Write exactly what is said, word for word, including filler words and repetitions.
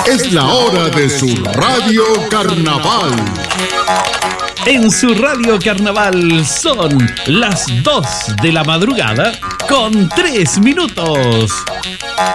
Es la hora de su Radio Carnaval. En su Radio Carnaval son las dos de la madrugada con tres minutos.